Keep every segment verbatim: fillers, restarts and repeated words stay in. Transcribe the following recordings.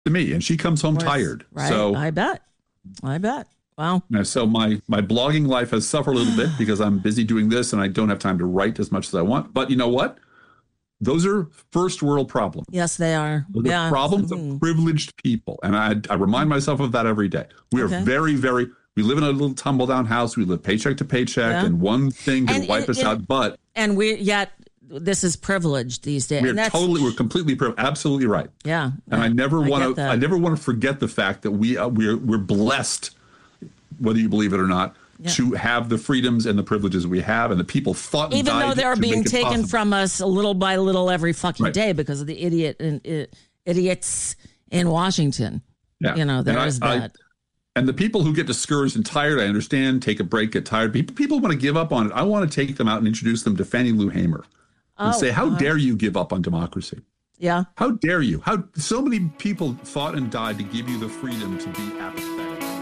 to me, and she comes home tired. Right. So I bet. I bet. Wow. So my my blogging life has suffered a little bit because I'm busy doing this and I don't have time to write as much as I want. But you know what? Those are first world problems. Yes, they are. Those yeah. are problems mm-hmm. of privileged people. And I, I remind myself of that every day. We okay. are very, very, we live in a little tumble down house. We live paycheck to paycheck yeah. and one thing can and wipe it, us it, out. But And we yet this is privileged these days. We're totally, we're completely privileged. Absolutely right. Yeah. And I, I never want to, I never want to forget the fact that we, uh, we're, we're blessed, whether you believe it or not, yeah. to have the freedoms and the privileges we have, and the people fought and even died though they're being taken possible. from us little by little every fucking right. day because of the idiot and uh, idiots in Washington. Yeah. You know, there and is I, that. I, and the people who get discouraged and tired, I understand, take a break, get tired. People, people want to give up on it. I want to take them out and introduce them to Fannie Lou Hamer and oh, say, how uh, dare you give up on democracy? Yeah. How dare you? How so many people fought and died to give you the freedom to be apathetic.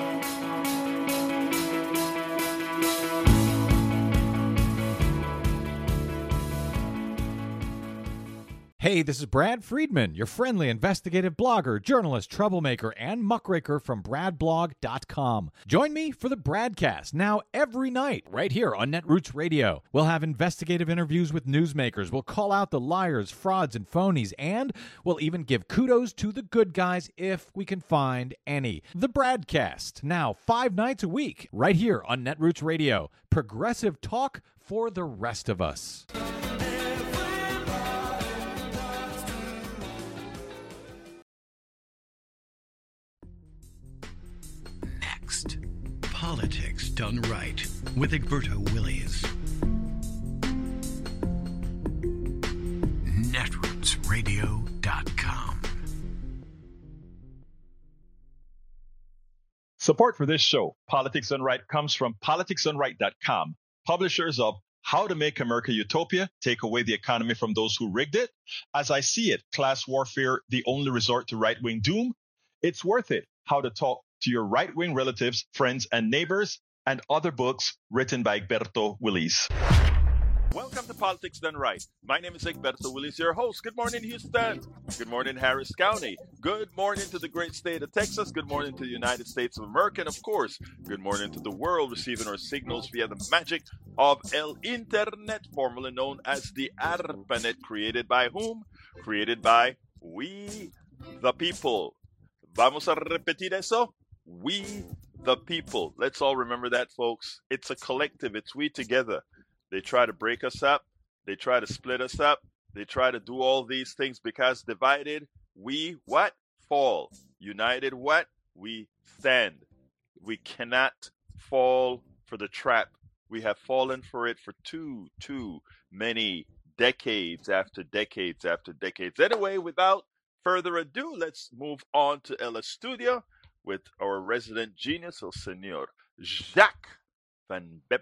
Hey, this is Brad Friedman, your friendly investigative blogger, journalist, troublemaker, and muckraker from brad blog dot com. Join me for the Bradcast, now every night, right here on Netroots Radio. We'll have investigative interviews with newsmakers, we'll call out the liars, frauds, and phonies, and we'll even give kudos to the good guys if we can find any. The Bradcast, now five nights a week, right here on Netroots Radio. Progressive talk for the rest of us. Politics Done Right with Egberto Willies. Netroots Radio dot com. Support for this show, Politics Done Right, comes from politics done right dot com, publishers of How to Make America Utopia, Take Away the Economy from Those Who Rigged It, As I See It, Class Warfare, The Only Resort to Right-Wing Doom, It's Worth It, How to Talk to Your Right-Wing Relatives, Friends, and Neighbors, and other books written by Egberto Willies. Welcome to Politics Done Right. My name is Egberto Willies, your host. Good morning, Houston. Good morning, Harris County. Good morning to the great state of Texas. Good morning to the United States of America. And of course, good morning to the world receiving our signals via the magic of El Internet, formerly known as the ARPANET, created by whom? Created by we, the people. Vamos a repetir eso? We, the people. Let's all remember that, folks. It's a collective. It's we together. They try to break us up. They try to split us up. They try to do all these things because divided, we what? Fall. United what? We stand. We cannot fall for the trap. We have fallen for it for too, too many decades after decades after decades. Anyway, without further ado, let's move on to El Estudio with our resident genius, El Señor Jacques Van Beba.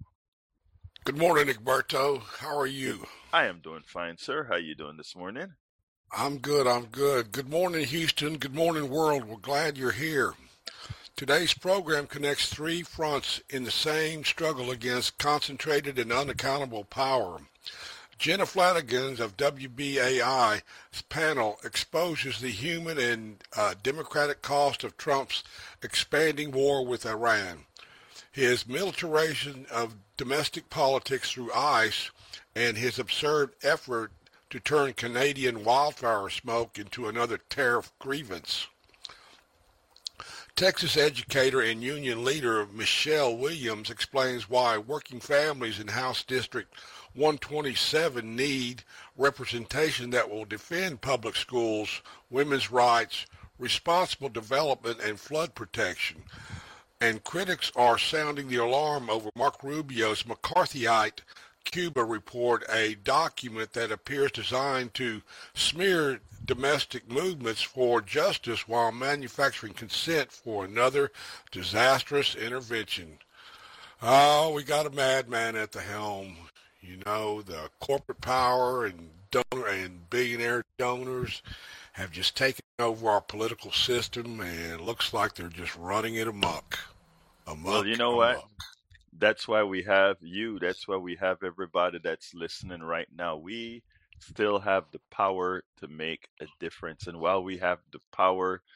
Good morning, Egberto. How are you? I am doing fine, sir. How are you doing this morning? I'm good, I'm good. Good morning, Houston. Good morning, world. We're glad you're here. Today's program connects three fronts in the same struggle against concentrated and unaccountable power. Jenna Flanagan of W B A I's panel exposes the human and uh, democratic cost of Trump's expanding war with Iran, his militarization of domestic politics through ICE, and his absurd effort to turn Canadian wildfire smoke into another tariff grievance. Texas educator and union leader Michelle Williams explains why working families in House District one twenty-seven need representation that will defend public schools, women's rights, responsible development, and flood protection. And critics are sounding the alarm over Marco Rubio's McCarthyite Cuba report, a document that appears designed to smear domestic movements for justice while manufacturing consent for another disastrous intervention. Oh, we got a madman at the helm. You know, the corporate power and donor and billionaire donors have just taken over our political system, and it looks like they're just running it amok. amok well, you know amok. what? That's why we have you. That's why we have everybody that's listening right now. We still have the power to make a difference. And while we have the power